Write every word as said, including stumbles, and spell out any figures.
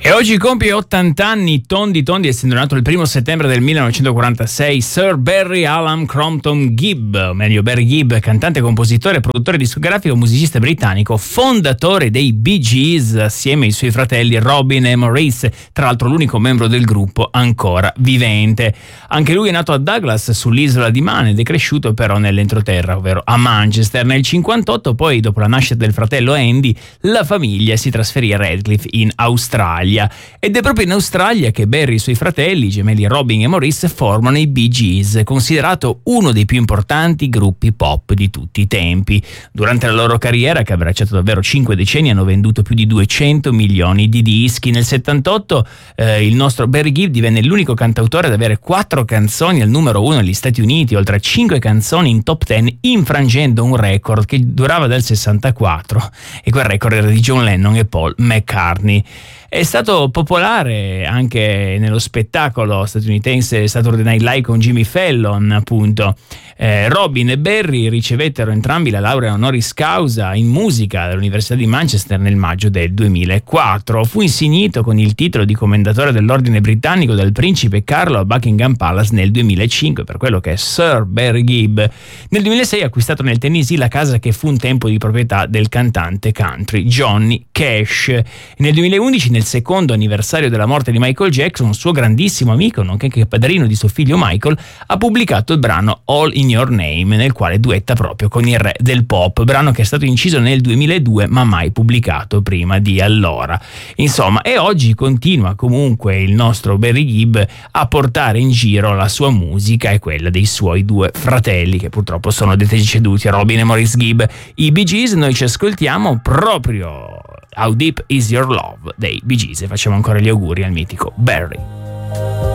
E oggi compie ottanta anni, tondi tondi, essendo nato il primo settembre del millenovecentoquarantasei, Sir Barry Alan Crompton Gibb, o meglio Barry Gibb, cantante, compositore, produttore discografico, musicista britannico, fondatore dei Bee Gees assieme ai suoi fratelli Robin e Maurice, tra l'altro l'unico membro del gruppo ancora vivente. Anche lui è nato a Douglas, sull'isola di Man, ed è cresciuto però nell'entroterra, ovvero a Manchester. Nel cinquantotto, poi, dopo la nascita del fratello Andy, la famiglia si trasferì a Radcliffe in Australia. Ed è proprio in Australia che Barry e i suoi fratelli, i gemelli Robin e Maurice, formano i Bee Gees, considerato uno dei più importanti gruppi pop di tutti i tempi. Durante la loro carriera, che ha abbracciato davvero cinque decenni, hanno venduto più di duecento milioni di dischi. Nel settantotto eh, il nostro Barry Gibb divenne l'unico cantautore ad avere quattro canzoni al numero uno negli Stati Uniti, oltre a cinque canzoni in top dieci, infrangendo un record che durava dal sessantaquattro, e quel record era di John Lennon e Paul McCartney. È stato popolare anche nello spettacolo statunitense Saturday Night Live con Jimmy Fallon, appunto. Eh, Robin e Barry ricevettero entrambi la laurea honoris causa in musica dall'Università di Manchester nel maggio del duemilaquattro. Fu insignito con il titolo di commendatore dell'ordine britannico dal principe Carlo a Buckingham Palace nel duemilacinque, per quello che è Sir Barry Gibb. Nel duemilasei ha acquistato nel Tennessee la casa che fu un tempo di proprietà del cantante country Johnny Cash. Nel duemilaundici, nel secondo anniversario della morte di Michael Jackson, un suo grandissimo amico, nonché anche padrino di suo figlio Michael, ha pubblicato il brano All in Your Name, nel quale duetta proprio con il re del pop, brano che è stato inciso nel duemiladue ma mai pubblicato prima di allora. Insomma, e oggi continua comunque il nostro Barry Gibb a portare in giro la sua musica e quella dei suoi due fratelli, che purtroppo sono deceduti, Robin e Maurice Gibb. I Bee Gees, noi ci ascoltiamo proprio How Deep Is Your Love dei Bee Gees e facciamo ancora gli auguri al mitico Barry.